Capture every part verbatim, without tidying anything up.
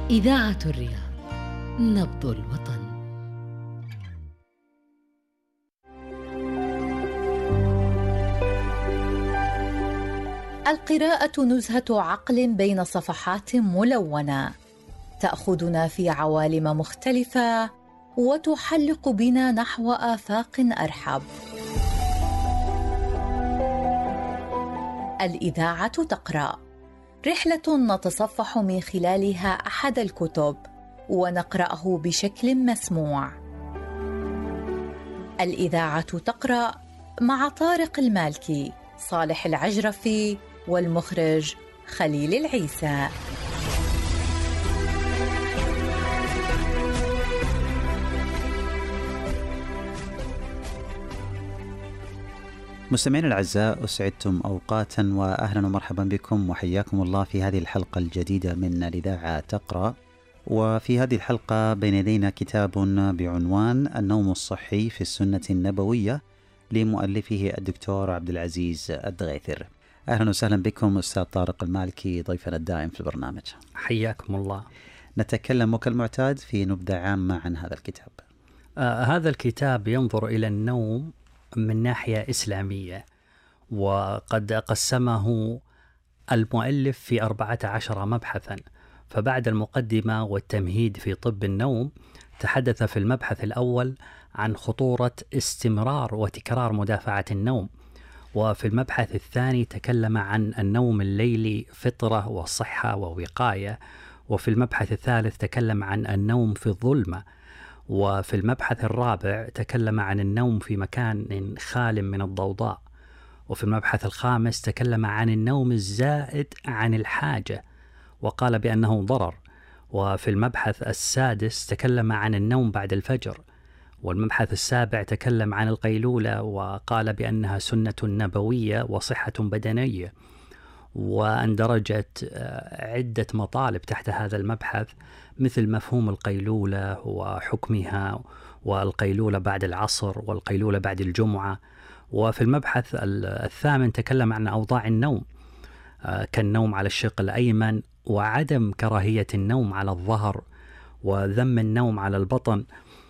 إذاعة الرياض، نبض الوطن. القراءة نزهة عقل بين صفحات ملونة، تأخذنا في عوالم مختلفة وتحلق بنا نحو آفاق أرحب. الإذاعة تقرأ، رحلة نتصفح من خلالها أحد الكتب ونقرأه بشكل مسموع. الإذاعة تقرأ مع طارق المالكي، صالح العجرفي، والمخرج خليل العيسى. مستمعين الأعزاء، أسعدتم أوقاتا وأهلا ومرحبا بكم وحياكم الله في هذه الحلقة الجديدة من الإذاعة تقرأ. وفي هذه الحلقة بين يدينا كتاب بعنوان النوم الصحي في السنة النبوية لمؤلفه الدكتور عبد العزيز الدغيثر. أهلا وسهلا بكم أستاذ طارق المالكي ضيفنا الدائم في البرنامج. حياكم الله. نتكلم كالمعتاد في نبذة عامة عن هذا الكتاب. آه هذا الكتاب ينظر إلى النوم من ناحية إسلامية، وقد قسمه المؤلف في أربعة عشر مبحثا. فبعد المقدمة والتمهيد في طب النوم، تحدث في المبحث الأول عن خطورة استمرار وتكرار مدافعة النوم، وفي المبحث الثاني تكلم عن النوم الليلي فطرة وصحة ووقاية، وفي المبحث الثالث تكلم عن النوم في الظلمة، وفي المبحث الرابع تكلم عن النوم في مكان خال من الضوضاء، وفي المبحث الخامس تكلم عن النوم الزائد عن الحاجة وقال بأنه ضرر، وفي المبحث السادس تكلم عن النوم بعد الفجر، والمبحث السابع تكلم عن القيلولة وقال بأنها سنة نبوية وصحة بدنية، واندرجت عدة مطالب تحت هذا المبحث مثل مفهوم القيلولة وحكمها، والقيلولة بعد العصر، والقيلولة بعد الجمعة. وفي المبحث الثامن تكلم عن أوضاع النوم كالنوم على الشق الأيمن، وعدم كراهية النوم على الظهر، وذم النوم على البطن،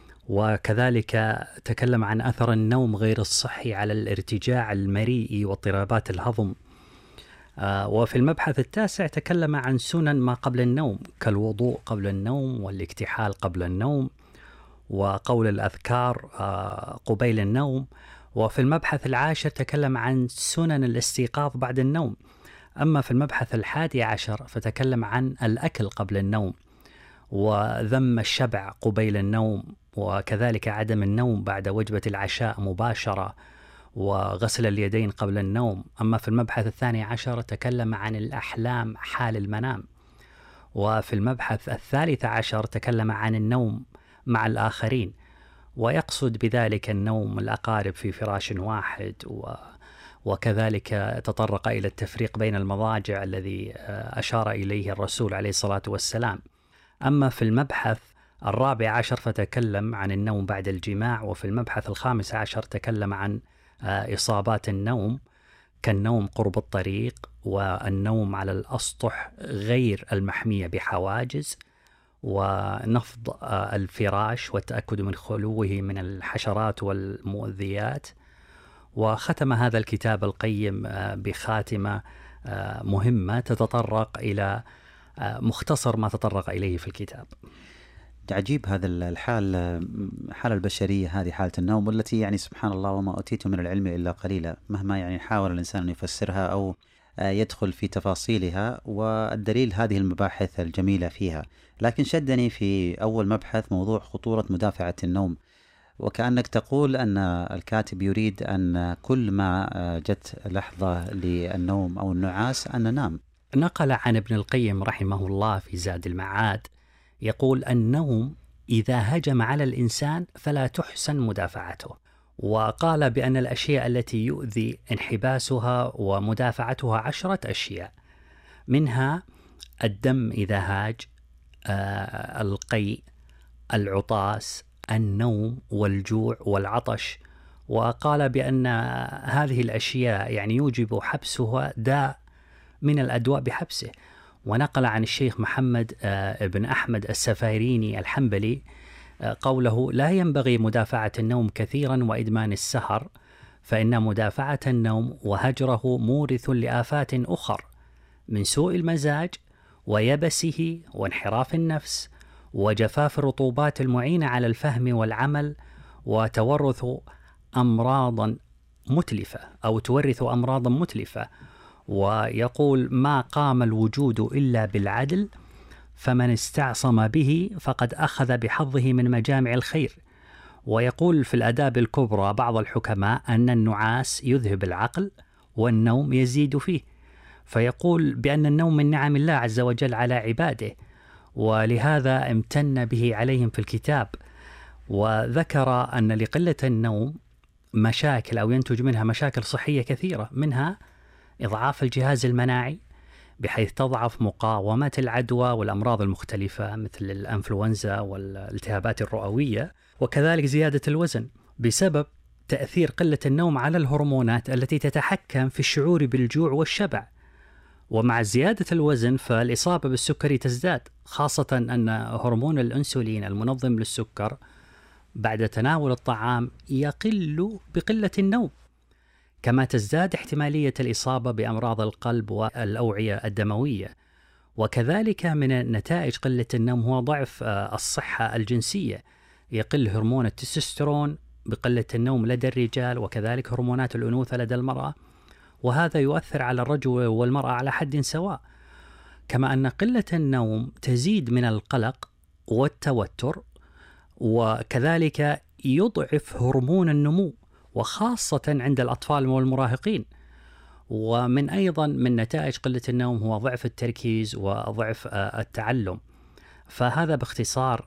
وكذلك تكلم عن أثر النوم غير الصحي على الارتجاع المريئي واضطرابات الهضم. آه وفي المبحث التاسع تكلم عن سنن ما قبل النوم كالوضوء قبل النوم، والاكتحال قبل النوم، وقول الأذكار آه قبيل النوم. وفي المبحث العاشر تكلم عن سنن الاستيقاظ بعد النوم. أما في المبحث الحادي عشر فتكلم عن الأكل قبل النوم، وذم الشبع قبيل النوم، وكذلك عدم النوم بعد وجبة العشاء مباشرة، وغسل اليدين قبل النوم. أما في المبحث الثاني عشر تكلم عن الأحلام حال المنام. وفي المبحث الثالث عشر تكلم عن النوم مع الآخرين، ويقصد بذلك النوم الأقارب في فراش واحد، و وكذلك تطرق إلى التفريق بين المضاجع الذي أشار إليه الرسول عليه الصلاة والسلام. أما في المبحث الرابع عشر فتكلم عن النوم بعد الجماع، وفي المبحث الخامس عشر تكلم عن إصابات النوم كالنوم قرب الطريق، والنوم على الأسطح غير المحمية بحواجز، ونفض الفراش والتأكد من خلوه من الحشرات والمؤذيات. وختم هذا الكتاب القيم بخاتمة مهمة تتطرق إلى مختصر ما تطرق إليه في الكتاب. عجيب هذا الحال، حال البشرية هذه حالة النوم، والتي يعني سبحان الله وما أوتيت من العلم إلا قليلا، مهما يعني حاول الإنسان أن يفسرها أو يدخل في تفاصيلها، والدليل هذه المباحث الجميلة فيها. لكن شدني في أول مبحث موضوع خطورة مدافعة النوم، وكأنك تقول أن الكاتب يريد أن كل ما جت لحظة للنوم أو النعاس أن ننام. نقل عن ابن القيم رحمه الله في زاد المعاد يقول: النوم إذا هجم على الإنسان فلا تحسن مدافعته. وقال بأن الأشياء التي يؤذي انحباسها ومدافعتها عشرة أشياء، منها الدم إذا هاج، آه القيء، العطاس، النوم، والجوع والعطش. وقال بأن هذه الأشياء يعني يوجب حبسها داء من الأدواء بحبسه. ونقل عن الشيخ محمد بن أحمد السفاريني الحنبلي قوله: لا ينبغي مدافعة النوم كثيرا وإدمان السهر، فإن مدافعة النوم وهجره مورث لآفات أخر من سوء المزاج ويبسه وانحراف النفس وجفاف الرطوبات المعينة على الفهم والعمل، وتورث أمراضا متلفة أو تورث أمراضا متلفة. ويقول: ما قام الوجود إلا بالعدل، فمن استعصم به فقد أخذ بحظه من مجامع الخير. ويقول في الآداب الكبرى بعض الحكماء أن النعاس يذهب العقل والنوم يزيد فيه، فيقول بأن النوم من نعم الله عز وجل على عباده، ولهذا امتن به عليهم في الكتاب. وذكر أن لقلة النوم مشاكل أو ينتج منها مشاكل صحية كثيرة، منها إضعاف الجهاز المناعي بحيث تضعف مقاومة العدوى والأمراض المختلفة مثل الأنفلونزا والالتهابات الرئوية، وكذلك زيادة الوزن بسبب تأثير قلة النوم على الهرمونات التي تتحكم في الشعور بالجوع والشبع. ومع زيادة الوزن فالإصابة بالسكري تزداد، خاصة أن هرمون الأنسولين المنظم للسكر بعد تناول الطعام يقل بقلة النوم، كما تزداد احتمالية الإصابة بأمراض القلب والأوعية الدموية. وكذلك من نتائج قلة النوم هو ضعف الصحة الجنسية، يقل هرمون التستوستيرون بقلة النوم لدى الرجال، وكذلك هرمونات الأنوثة لدى المرأة، وهذا يؤثر على الرجل والمرأة على حد سواء. كما أن قلة النوم تزيد من القلق والتوتر، وكذلك يضعف هرمون النمو، وخاصة عند الأطفال والمراهقين. ومن أيضا من نتائج قلة النوم هو ضعف التركيز وضعف التعلم. فهذا باختصار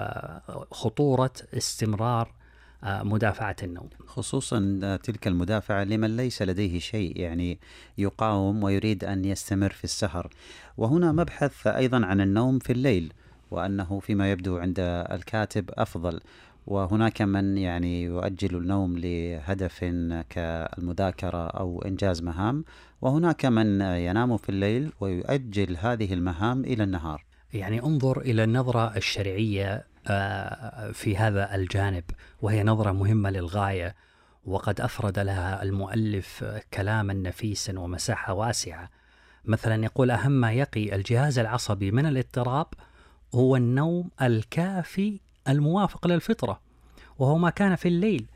خطورة استمرار مدافعة النوم، خصوصا تلك المدافعة لمن ليس لديه شيء، يعني يقاوم ويريد أن يستمر في السهر. وهنا مبحث أيضا عن النوم في الليل، وأنه فيما يبدو عند الكاتب أفضل، وهناك من يعني يؤجل النوم لهدف كالمذاكرة أو إنجاز مهام، وهناك من ينام في الليل ويؤجل هذه المهام إلى النهار. يعني انظر إلى النظرة الشرعية في هذا الجانب، وهي نظرة مهمة للغاية، وقد أفرد لها المؤلف كلاما نفيسا ومساحة واسعة. مثلا يقول: أهم ما يقي الجهاز العصبي من الاضطراب هو النوم الكافي الموافق للفطرة، وهو ما كان في الليل،